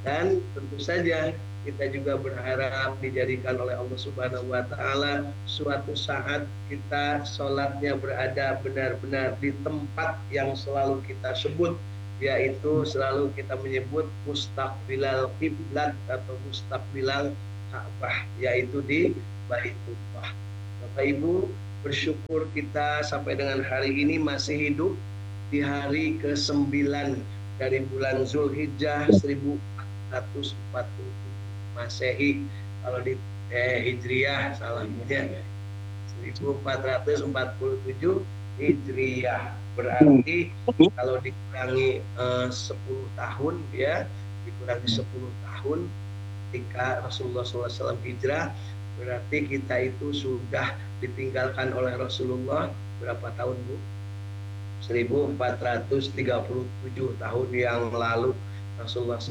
Dan tentu saja kita juga berharap dijadikan oleh Allah Subhanahu wa taala suatu saat kita sholatnya berada benar-benar di tempat yang selalu kita sebut, yaitu selalu kita menyebut mustaqbilal kiblat atau mustaqbilal Ka'bah, yaitu di Baitullah. Bapak Ibu, bersyukur kita sampai dengan hari ini masih hidup di hari ke-9 dari bulan Zulhijjah 1447 Masehi. Kalau di Hijriah salahnya 1447 Hijriah. Berarti kalau dikurangi 10 tahun ya, dikurangi 10 tahun ketika Rasulullah SAW hijrah, berarti kita itu sudah ditinggalkan oleh Rasulullah berapa tahun, Bu? 1437 tahun yang lalu Rasulullah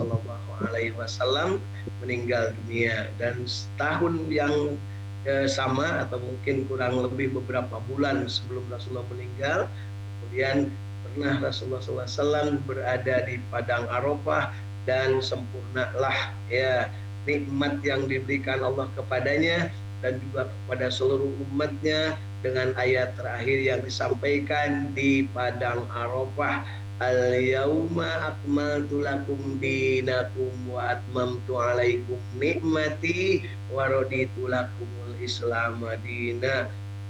SAW meninggal dunia, dan setahun yang sama atau mungkin kurang lebih beberapa bulan sebelum Rasulullah meninggal, kemudian pernah Rasulullah SAW berada di Padang Arafah, dan sempurnalah ya nikmat yang diberikan Allah kepadanya dan juga kepada seluruh umatnya dengan ayat terakhir yang disampaikan di Padang Arafah, al-yauma akmaltu lakum dinakum wa atmamtu alaikum nikmati wa raditu lakumul islam madina.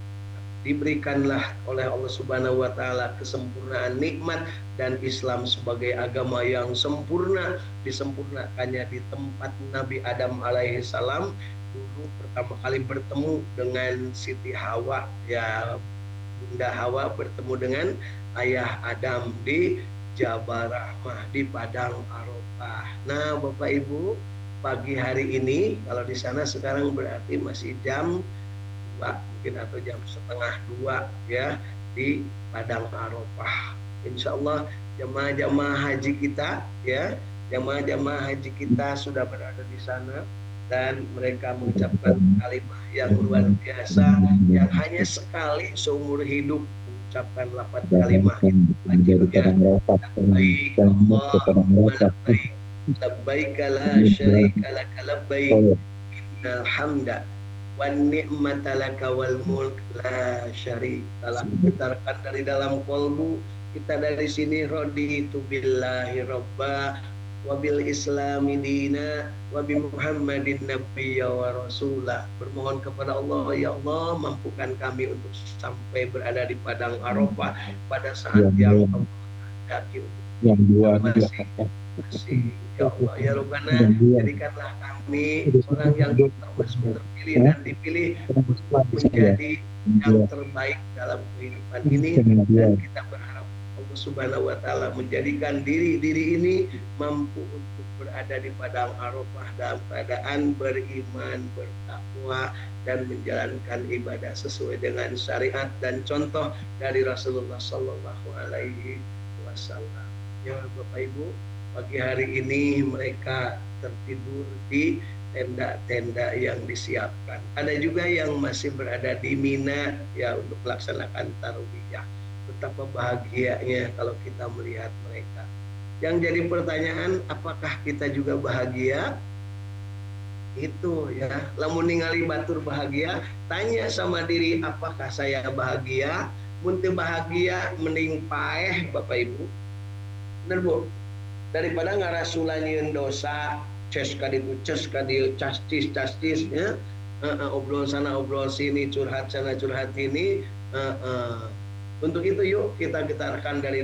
Diberikanlah oleh Allah Subhanahu wa taala kesempurnaan nikmat dan Islam sebagai agama yang sempurna, disempurnakannya di tempat Nabi Adam alaihi salam dulu pertama kali bertemu dengan Siti Hawa, ya Bunda Hawa bertemu dengan ayah Adam di Jabal Rahmah di Padang Arafah. Nah, Bapak Ibu, pagi hari ini kalau di sana sekarang berarti masih jam 2 mungkin atau jam setengah 2 ya di Padang Arafah. Insya Allah jamaah-jamaah haji kita ya, jamaah-jamaah haji kita sudah berada di sana, dan mereka mengucapkan kalimat yang luar biasa yang hanya sekali seumur hidup mengucapkan lafaz kalimat itu aja. Labbaik Allahumma labbaik, labbaik la syarika lak, labbaik innal hamda wan ni'mata laka wal mulk la syarika lak. Getarkan dari dalam kolbu kita dari sini, raditu billahi robba wabil islami dina wabi muhammadin nabiyya wa rasulah. Bermohon kepada Allah, ya Allah mampukan kami untuk sampai berada di Padang Arafah pada saat yang daki yang dua masih ya Allah ya Rabbana, jadikanlah kami orang yang termasuk terpilih dan dipilih untuk menjadi yang terbaik dalam kehidupan ini, dan kita berharap Allah Subhanahu wa taala menjadikan diri ini mampu untuk berada di Padang Arafah dalam keadaan beriman, bertakwa, dan menjalankan ibadah sesuai dengan syariat dan contoh dari Rasulullah Sallallahu Alaihi Wasallam. Ya Bapak Ibu, pagi hari ini mereka tertidur di tenda-tenda yang disiapkan. Ada juga yang masih berada di Mina ya untuk melaksanakan tarawih. Betapa bahagianya kalau kita melihat mereka. Yang jadi pertanyaan, apakah kita juga bahagia? Itu ya, lamun ningali batur bahagia, tanya sama diri, apakah saya bahagia? Mun teu bahagia mending paeh Bapak Ibu. Bener Bu? Daripada ngarasulanyeun dosa, ces ka ditu, ces ka dieu, castis ya. Obrol sana obrol sini, curhat sana curhat sini. Untuk itu yuk kita getarkan dari